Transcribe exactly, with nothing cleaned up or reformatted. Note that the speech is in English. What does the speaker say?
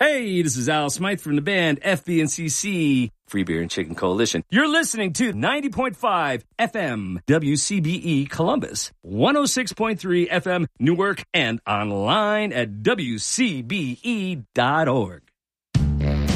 Hey, this is Al Smythe from the band F B and C C, Free Beer and Chicken Coalition. You're listening to ninety point five F M W C B E Columbus, one oh six point three F M Newark, and online at W C B E dot org.